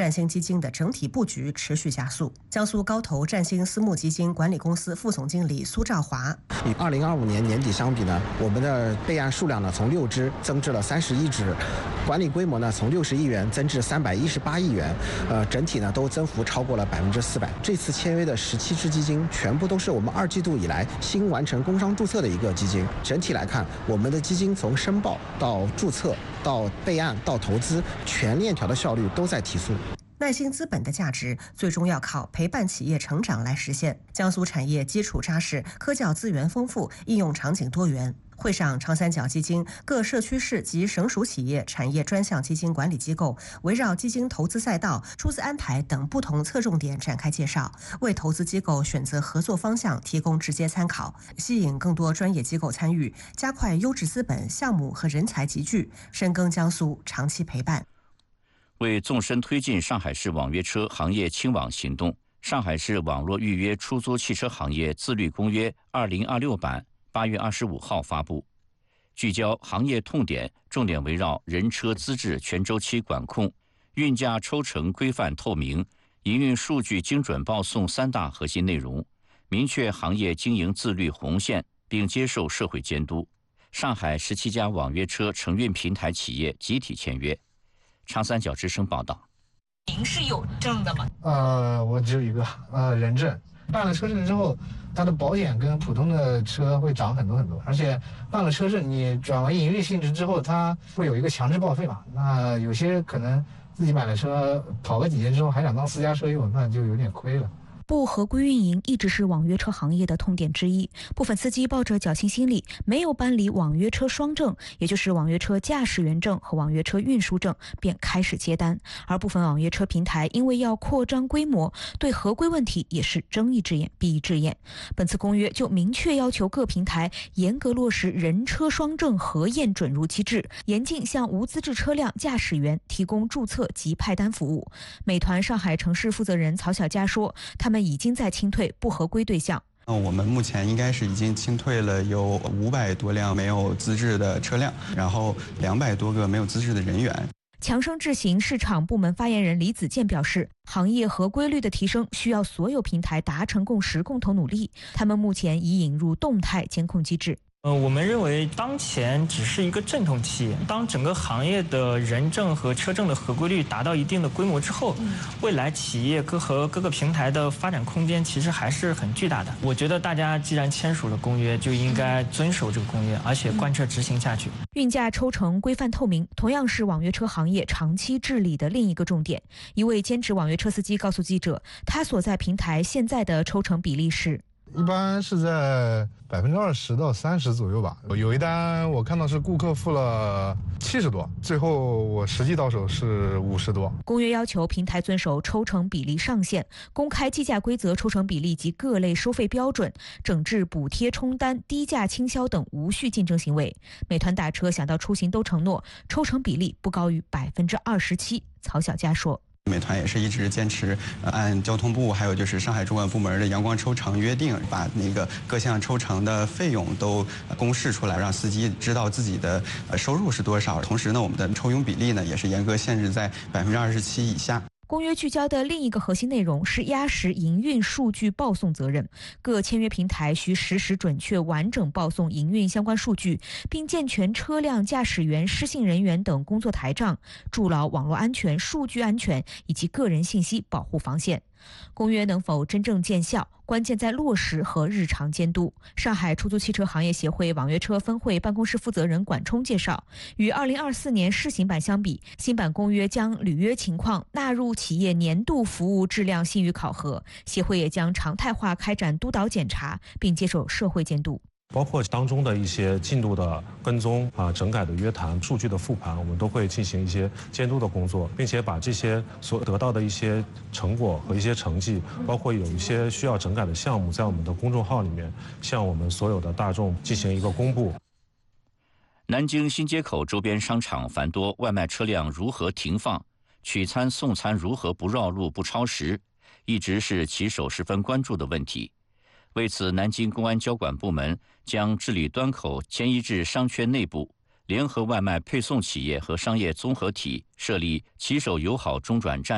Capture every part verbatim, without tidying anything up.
占星基金的整体布局持续加速。江苏高投占星私募基金管理公司副总经理苏兆华： 与二零二五年年底相比呢，我们的备案数量呢从六只增至了三十一只，管理规模呢从六十亿元增至三百一十八亿元，呃，整体呢都增幅超过了百分之四百。这次签约的十七只基金，全部都是我们二季度以来新完成工商注册的一个基金。整体来看，我们的基金从申报到注册到备案到投资，全链条的效率都在提速。 耐心资本的价值最终要靠陪伴企业成长来实现。江苏产业基础扎实，科教资源丰富，应用场景多元。会上，长三角基金各社区市及省属企业产业专项基金管理机构围绕基金投资赛道、出资安排等不同侧重点展开介绍，为投资机构选择合作方向提供直接参考，吸引更多专业机构参与，加快优质资本、项目和人才集聚，深耕江苏长期陪伴。 为纵深推进上海市网约车行业轻网行动，上海市网络预约出租汽车行业自律公约二零二六版八月二十五号发布，聚焦行业痛点，重点围绕人车资质全周期管控、运价抽成规范透明、营运数据精准报送三大核心内容，明确行业经营自律红线，并接受社会监督。上海十七家网约车承运平台企业集体签约。长三角之声报道。 您是有证的吗？ 呃，我只有一个呃人证。办了车证之后，它的保险跟普通的车会涨很多很多，而且办了车证，你转为营运性质之后，它会有一个强制报废嘛。那有些可能自己买了车，跑个几年之后还想当私家车用，那就有点亏了。 不合规运营一直是网约车行业的痛点之一，部分司机抱着侥幸心理，没有办理网约车双证，也就是网约车驾驶员证和网约车运输证，便开始接单。而部分网约车平台因为要扩张规模，对合规问题也是睁一只眼闭一只眼。本次公约就明确要求各平台严格落实人车双证核验准入机制，严禁向无资质车辆驾驶员提供注册及派单服务。美团上海城市负责人曹小佳说，他们已经在清退不合规对象。 我们目前应该是已经清退了有五百多辆没有资质的车辆，然后两百多个没有资质的人员。 强生智行市场部门发言人李子健表示，行业合规率的提升需要所有平台达成共识，共同努力。他们目前已引入动态监控机制。 呃，我们认为当前只是一个阵痛期，当整个行业的人证和车证的合规率达到一定的规模之后，未来企业各和各个平台的发展空间其实还是很巨大的。我觉得大家既然签署了公约，就应该遵守这个公约，而且贯彻执行下去。 运价抽成规范透明，同样是网约车行业长期治理的另一个重点。一位兼职网约车司机告诉记者，他所在平台现在的抽成比例是。 一般是在百分之二十到三十左右吧。有一单我看到是顾客付了七十多，最后我实际到手是五十多。 公约要求平台遵守抽成比例上限，公开计价规则、抽成比例及各类收费标准，整治补贴冲单、低价倾销等无序竞争行为。美团打车、想到出行都承诺抽成比例不高于百分之二十七。曹小佳说。 美团也是一直坚持按交通部还有就是上海主管部门的阳光抽成约定，把那个各项抽成的费用都公示出来，让司机知道自己的收入是多少。同时呢，我们的抽佣比例呢也是严格限制在百分之二十七以下。 公约聚焦的另一个核心内容是压实营运数据报送责任，各签约平台需实时准确完整报送营运相关数据，并健全车辆驾驶员、失信人员等工作台账，筑牢网络安全、数据安全以及个人信息保护防线。公约能否真正见效，关键在落实和日常监督。上海出租汽车行业协会网约车分会办公室负责人管冲介绍，与二零二四年试行版相比，新版公约将履约情况纳入企业年度服务质量信誉考核，协会也将常态化开展督导检查，并接受社会监督。 包括当中的一些进度的跟踪啊、整改的约谈、数据的复盘，我们都会进行一些监督的工作，并且把这些所得到的一些成果和一些成绩，包括有一些需要整改的项目，在我们的公众号里面向我们所有的大众进行一个公布。 南京新街口周边商场繁多外卖车辆如何停放，取餐送餐如何不绕路不超时，一直是骑手十分关注的问题。为此，南京公安交管部门将治理端口迁移至商圈内部，联合外卖配送企业和商业综合体设立骑手友好中转站，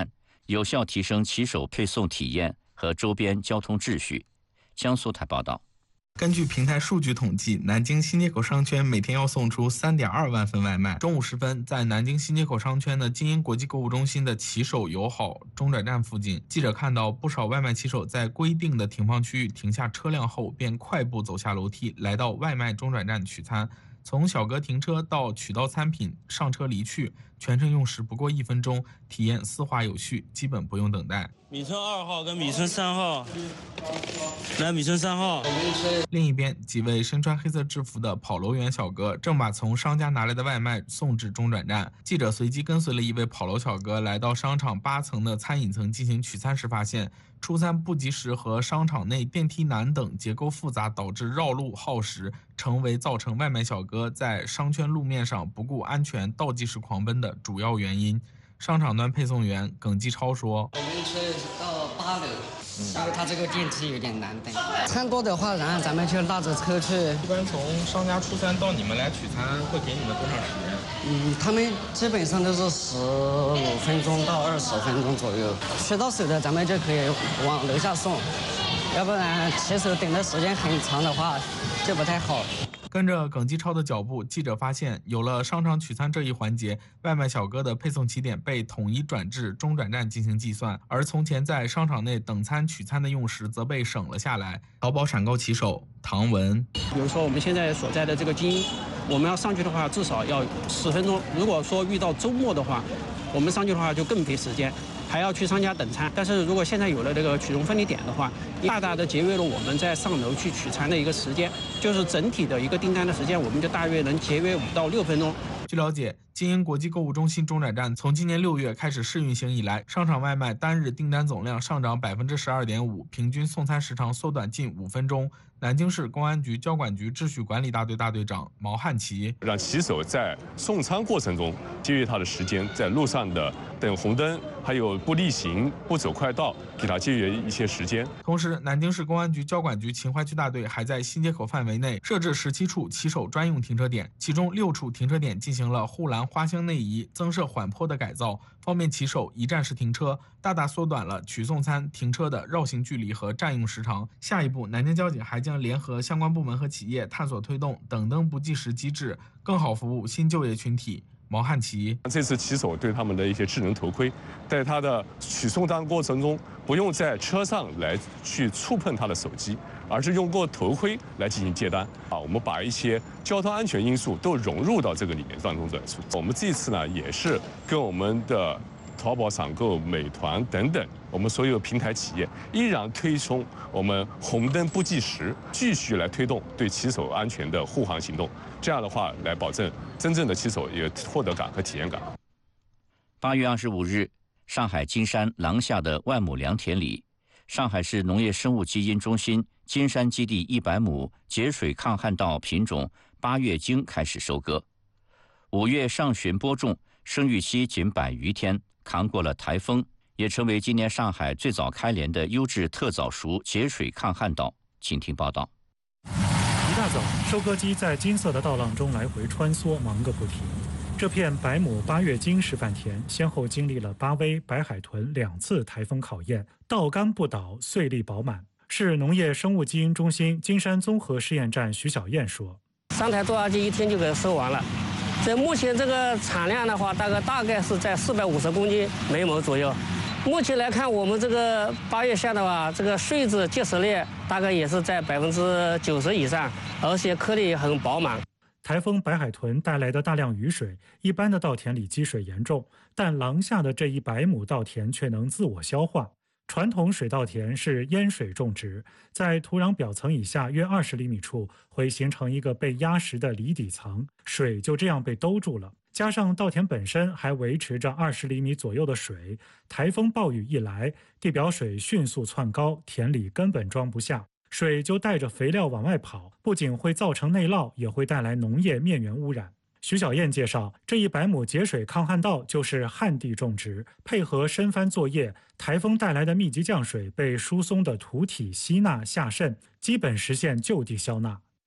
有效提升骑手配送体验和周边交通秩序。江苏台报道。 根据平台数据统计，南京新街口商圈每天要送出 三点二万份外卖。中午时分，在南京新街口商圈的金鹰国际购物中心的骑手友好中转站附近，记者看到不少外卖骑手在规定的停放区域停下车辆后，便快步走下楼梯，来到外卖中转站取餐。从小哥停车到取到餐品上车离去，全程用时不过一分钟，体验丝滑有序，基本不用等待。 米村二号跟米村三号，来米村三号。 另一边，几位身穿黑色制服的跑楼员小哥正把从商家拿来的外卖送至中转站。记者随机跟随了一位跑楼小哥来到商场八层的餐饮层进行取餐时，发现出餐不及时和商场内电梯难等结构复杂，导致绕路耗时，成为造成外卖小哥在商圈路面上不顾安全倒计时狂奔的主要原因。商场端配送员耿继超说：“ 我们车到八楼，因为他这个电梯有点难等。餐多的话，然后咱们就拉着车去。 一般从商家出餐到你们来取餐，会给你们多长时间？ 嗯，他们基本上都是十五分钟到二十分钟左右。取到手的，咱们就可以往楼下送，要不然骑手等的时间很长的话，就不太好。” 跟着耿继超的脚步，记者发现，有了商场取餐这一环节，外卖小哥的配送起点被统一转至中转站进行计算，而从前在商场内等餐取餐的用时则被省了下来。淘宝闪购骑手唐文， 比如说我们现在所在的这个金鹰，我们要上去的话，至少要十分钟。如果说遇到周末的话，我们上去的话就更费时间，还要去商家等餐。但是如果现在有了这个取用分离点的话，大大的节约了我们在上楼去取餐的一个时间，就是整体的一个订单的时间，我们就大约能节约五到六分钟。 据了解，金鹰国际购物中心中转站从今年六月开始试运行以来，商场外卖单日订单总量上涨百分之十二点五，平均送餐时长缩短近五分钟。南京市公安局交管局秩序管理大队大队长毛汉奇， 让骑手在送餐过程中节约他的时间，在路上的等红灯，还有不逆行、不走快道，给他节约一些时间。 同时，南京市公安局交管局秦淮区大队还在新街口范围内设置十七处骑手专用停车点，其中六处停车点进行了护栏花箱内移、增设缓坡的改造，方便骑手一站式停车，大大缩短了取送餐停车的绕行距离和占用时长。下一步，南京交警还将联合相关部门和企业探索推动等灯不计时机制，更好服务新就业群体。毛汉奇， 这次骑手对他们的一些智能头盔，在他的取送单过程中，不用在车上来去触碰他的手机，而是用过头盔来进行接单。啊，我们把一些交通安全因素都融入到这个里面当中的。我们这次呢，也是跟我们的淘宝闪购、美团等等，我们所有平台企业依然推崇我们红灯不计时，继续来推动对骑手安全的护航行动。这样的话，来保证真正的骑手有获得感和体验感。 八月二十五日，上海金山廊下的万亩良田里，上海市农业生物基因中心金山基地一百亩节水抗旱稻品种八月经开始收割。五月上旬播种，生育期仅百余天，扛过了台风，也成为今年上海最早开镰的优质特早熟节水抗旱稻。请听报道。 一大早，收割机在金色的稻浪中来回穿梭，忙个不停。这片百亩八月经示范田，先后经历了巴威、白海豚两次台风考验，稻干不倒，穗粒饱满。市农业生物基因中心金山综合试验站徐小燕说：“ 三台拖拉机一天就给收完了。在目前这个产量的话，大概大概是在四百五十公斤每亩左右。目前来看，我们这个八月下的话，这个穗子结实率大概也是在百分之九十以上，而且颗粒很饱满。” 台风白海豚带来的大量雨水，一般的稻田里积水严重，但廊下的这一百亩稻田却能自我消化。传统水稻田是淹水种植，在土壤表层以下约二十厘米处会形成一个被压实的离底层，水就这样被兜住了。加上稻田本身还维持着二十厘米左右的水，台风暴雨一来，地表水迅速窜高，田里根本装不下，水就带着肥料往外跑，不仅会造成内涝，也会带来农业面源污染。徐小燕介绍，这一百亩节水抗旱稻就是旱地种植，配合深翻作业，台风带来的密集降水被疏松的土体吸纳下渗，基本实现就地消纳。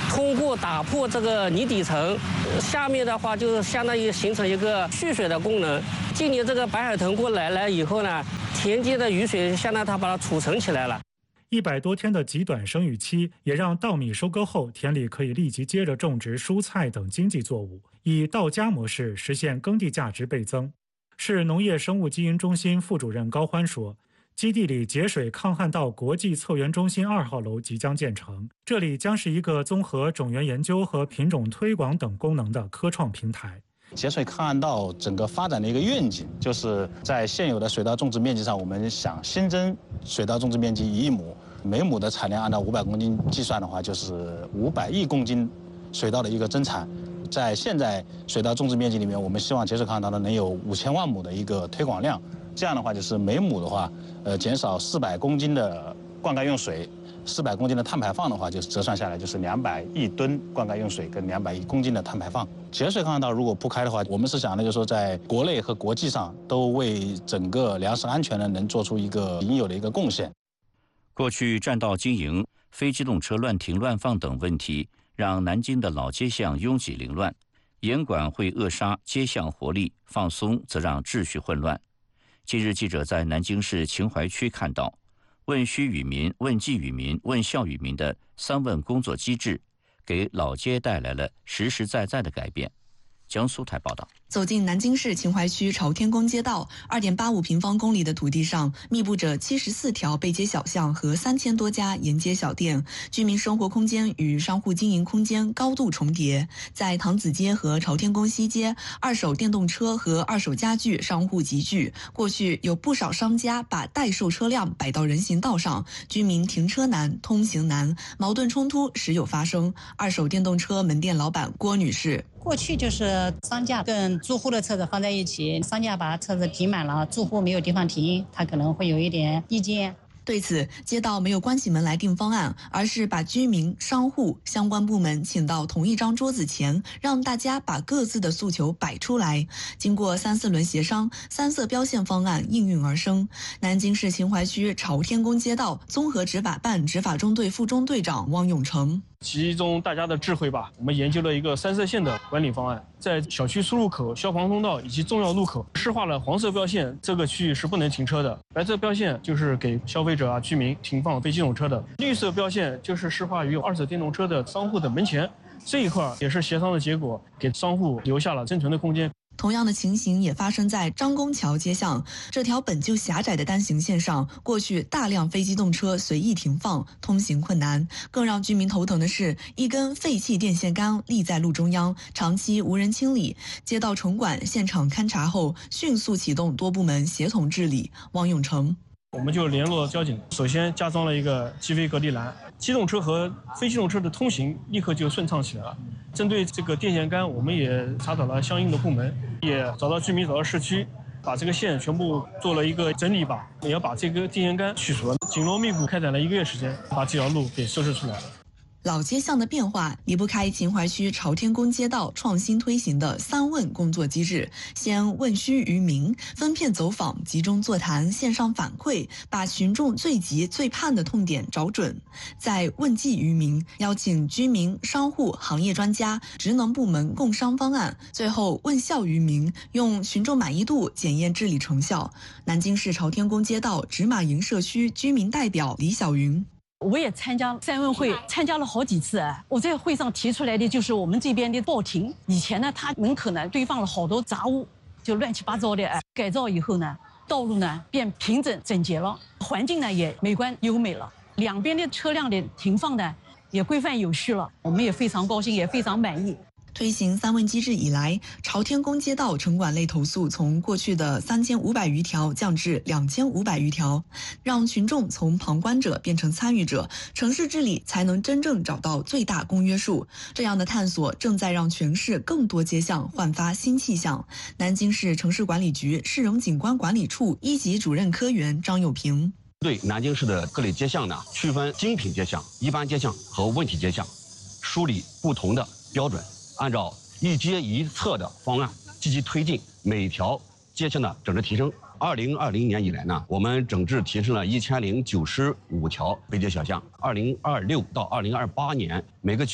通过打破这个泥底层，下面的话就是相当于形成一个蓄水的功能。今年这个白海豚过来了以后呢，田间的雨水相当于它把它储存起来了。 一百多天的极短生育期，也让稻米收割后，田里可以立即接着种植蔬菜等经济作物，以稻家模式实现耕地价值倍增。市农业生物基因中心副主任高欢说，基地里节水抗旱稻国际测源中心二号楼即将建成，这里将是一个综合种源研究和品种推广等功能的科创平台。 节水抗旱稻整个发展的一个愿景，就是在现有的水稻种植面积上，我们想新增水稻种植面积一亿亩，每亩的产量按照五百公斤计算的话，就是五百亿公斤水稻的一个增产。在现在水稻种植面积里面，我们希望节水抗旱稻呢能有五千万亩的一个推广量。这样的话，就是每亩的话，呃，减少四百公斤的灌溉用水，四百公斤的碳排放的话，就是折算下来就是两百亿吨灌溉用水跟两百亿公斤的碳排放。节水抗旱稻如果铺开的话，我们是想呢，就是说在国内和国际上都为整个粮食安全呢能做出一个应有的一个贡献。 过去占道经营、非机动车乱停乱放等问题，让南京的老街巷拥挤凌乱。严管会扼杀街巷活力，放松则让秩序混乱。近日，记者在南京市秦淮区看到问需与民、问计与民、问效与民的三问工作机制，给老街带来了实实在在的改变。江苏台报道。 走进南京市秦淮区朝天宫街道，二点八五平方公里的土地上密布着七十四条背街小巷和三千多家沿街小店，居民生活空间与商户经营空间高度重叠。在唐子街和朝天宫西街，二手电动车和二手家具商户集聚。过去有不少商家把代售车辆摆到人行道上，居民停车难、通行难，矛盾冲突时有发生。二手电动车门店老板郭女士。 过去就是商家跟住户的车子放在一起，商家把车子停满了，住户没有地方停，他可能会有一点意见。 对此，街道没有关起门来定方案，而是把居民、商户、相关部门请到同一张桌子前，让大家把各自的诉求摆出来。经过三四轮协商，三色标线方案应运而生。南京市秦淮区朝天宫街道综合执法办执法中队副中队长汪永成。 集中大家的智慧吧，我们研究了一个三色线的管理方案，在小区出入口、消防通道以及重要路口施划了黄色标线，这个区域是不能停车的；白色标线就是给消费者啊、居民停放非机动车的；绿色标线就是施划于二手电动车的商户的门前。这一块也是协商的结果，给商户留下了生存的空间。 同样的情形也发生在张公桥街巷，这条本就狭窄的单行线上，过去大量非机动车随意停放，通行困难。更让居民头疼的是，一根废弃电线杆立在路中央，长期无人清理。街道城管现场勘查后，迅速启动多部门协同治理。汪永成。 我们就联络交警，首先加装了一个击飞隔离栏，机动车和非机动车的通行立刻就顺畅起来了。针对这个电线杆，我们也查找了相应的部门，也找到居民，找到市区，把这个线全部做了一个整理吧，也要把这个电线杆去除。紧锣密鼓开展了一个月时间，把这条路给收拾出来了。 老街巷的变化离不开秦淮区朝天宫街道创新推行的三问工作机制，先问需于民，分片走访，集中座谈，线上反馈，把群众最急最盼的痛点找准；再问计于民，邀请居民、商户、行业专家、职能部门共商方案；最后问效于民，用群众满意度检验治理成效。南京市朝天宫街道直马营社区居民代表李小云。 我也参加三问会，参加了好几次。我在会上提出来的就是我们这边的报亭，以前呢，它门口呢堆放了好多杂物，就乱七八糟的。哎，改造以后呢，道路呢变平整整洁了，环境呢也美观优美了，两边的车辆的停放呢也规范有序了，我们也非常高兴，也非常满意。 推行三问机制以来，朝天宫街道城管类投诉从过去的三千五百余条降至两千五百余条，让群众从旁观者变成参与者，城市治理才能真正找到最大公约数。这样的探索正在让全市更多街巷焕发新气象。南京市城市管理局市容景观管理处一级主任科员张友平。 对南京市的各类街巷呢，区分精品街巷、一般街巷和问题街巷，梳理不同的标准，按照一街一策的方案，积极推进每条街巷的整治提升。二零二零年以来呢，我们整治提升了一千零九十五条背街小巷。二零二六到二零二八年，每个区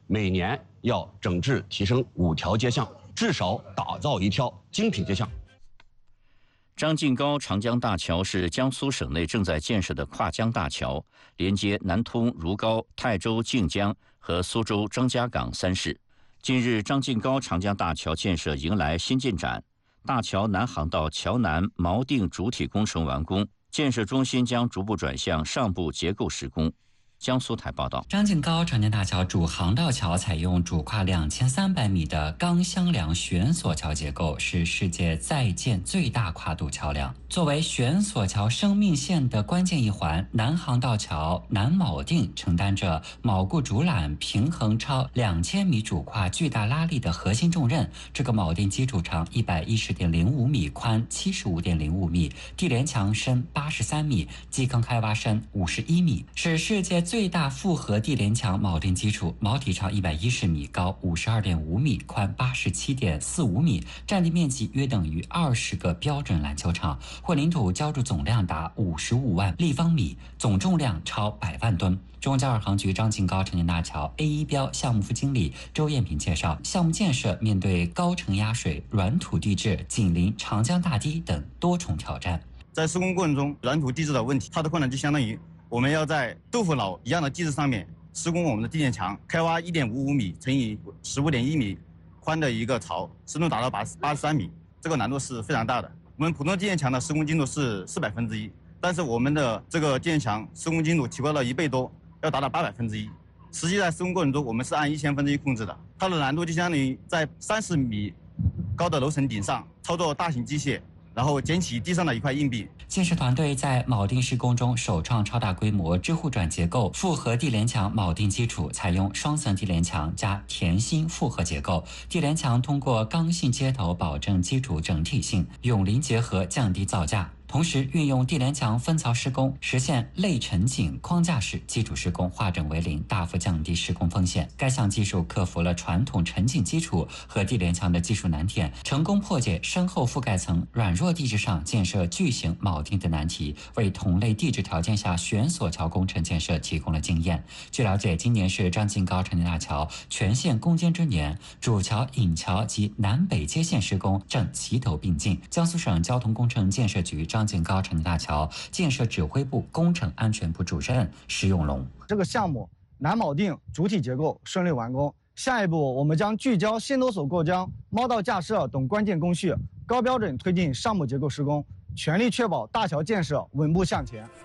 每年要整治提升五条街巷，至少打造一条精品街巷。 张晋高长江大桥是江苏省内正在建设的跨江大桥，连接南通、如皋、泰州、靖江和苏州张家港三市。近日，张晋高长江大桥建设迎来新进展，大桥南航道桥南锚定主体工程完工，建设中心将逐步转向上部结构施工。江苏台报道， 张晋高长江大桥主航道桥采用主跨两千三百米的钢箱梁悬索桥结构，是世界在建最大跨度桥梁。作为悬索桥生命线的关键一环，南航道桥南锚定承担着锚固主缆平衡超两千米主跨巨大拉力的核心重任。这个锚定基础长一百一十点零五米，宽七十五点零五米，地连墙深八十三米，基坑开挖深五十一米，是世界最大复合地连墙锚定基础。锚体长一百一十米，高五十二点五米，宽八十七点四五米，占地面积约等于二十个标准篮球场。混凝土浇筑总量达五十五万立方米，总重量超百万吨。中交二航局张晋高长江大桥 A 一标项目副经理周艳平介绍，项目建设面对高承压水、软土地质、紧邻长江大堤等多重挑战。 在施工过程中，软土地质的问题，它的困难就相当于我们要在豆腐脑一样的地质上面施工我们的地垫墙，开挖一点五五米乘以十五点一米宽的一个槽，深度达到八八十三米，这个难度是非常大的。我们普通地垫墙的施工精度是四百分之一，但是我们的这个地垫墙施工精度提高了一倍多，要达到八百分之一。实际在施工过程中，我们是按一千分之一控制的，它的难度就相当于在三十米高的楼层顶上操作大型机械，然后捡起地上的一块硬币。 建设团队在锚定施工中首创超大规模支护转结构复合地连墙锚定基础，采用双层地连墙加填芯复合结构。地连墙通过刚性接头保证基础整体性，永邻结合降低造价。同时运用地连墙分槽施工，实现类沉井框架式基础施工化整为零，大幅降低施工风险。该项技术克服了传统沉井基础和地连墙的技术难点，成功破解深厚覆盖层软弱地质上建设巨型锚定的难题，为同类地质条件下悬索桥工程建设提供了经验。据了解，今年是张晋高长江大桥全线攻坚之年，主桥、引桥及南北接线施工正齐头并进。江苏省交通工程建设局张晋高长江大桥建设指挥部工程安全部主任石永龙， 这个项目南锚定主体结构顺利完工，下一步我们将聚焦线头索过江、锚道架设等关键工序，高标准推进上木结构施工，全力确保大桥建设稳步向前。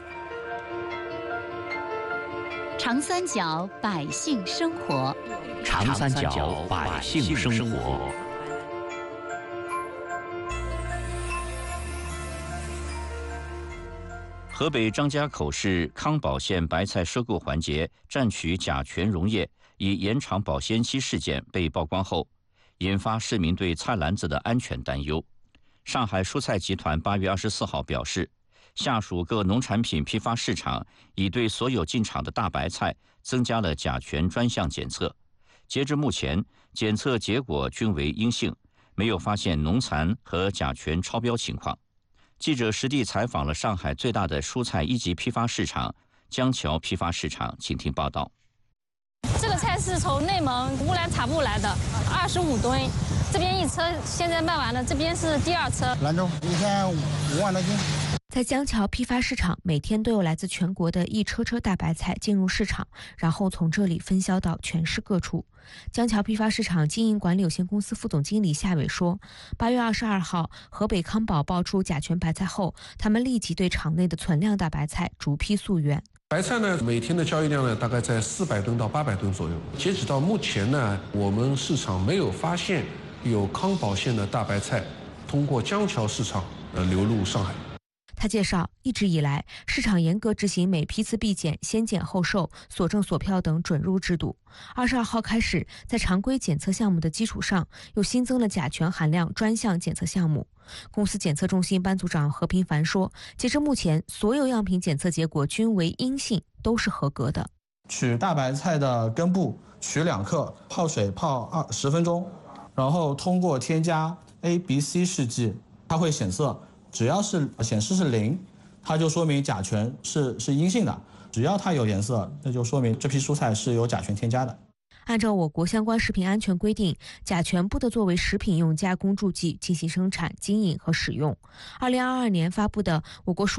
长三角百姓生活， 长三角百姓生活。河北张家口市康保县白菜收购环节占取甲醛溶液以延长保鲜期事件被曝光后，引发市民对菜篮子的安全担忧。上海蔬菜集团八月二十四号表示，下属各农产品批发市场已对所有进场的大白菜增加了甲醛专项检测，截至目前，检测结果均为阴性，没有发现农残和甲醛超标情况。记者实地采访了上海最大的蔬菜一级批发市场江桥批发市场，请听报道。 这个菜是从内蒙乌兰察布来的，二十五吨，这边一车现在卖完了，这边是第二车。 兰州一天五万多斤。 在江桥批发市场，每天都有来自全国的一车车大白菜进入市场，然后从这里分销到全市各处。江桥批发市场经营管理有限公司副总经理夏伟说，八月二十二号，河北康保爆出甲醛白菜后，他们立即对场内的存量大白菜逐批溯源。 白菜呢，每天的交易量呢，大概在四百吨到八百吨左右。截止到目前呢，我们市场没有发现有康保县的大白菜通过江桥市场呃流入上海。 他介绍，一直以来，市场严格执行每批次必检、先检后售、所证所票等准入制度。二十二号开始，在常规检测项目的基础上，又新增了甲醛含量专项检测项目。公司检测中心班组长何平凡说，截至目前，所有样品检测结果均为阴性，都是合格的。 取大白菜的根部，取两克，泡水泡二十分钟，然后通过添加 A、B、C 试剂，它会显色。只要是显示是零，它就说明甲醛是是阴性的；只要它有颜色，那就说明这批蔬菜是有甲醛添加的。 按照我国相关食品安全规定，甲醛不得作为食品用加工助剂进行生产、经营和使用。二零二二年发布的我国数